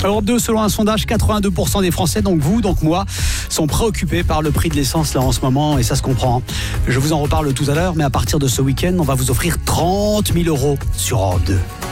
Europe 2, selon un sondage, 82% des Français, donc vous, donc moi, sont préoccupés par le prix de l'essence là en ce moment, et ça se comprend. Je vous en reparle tout à l'heure, mais à partir de ce week-end, on va vous offrir 30 000 € sur Europe 2.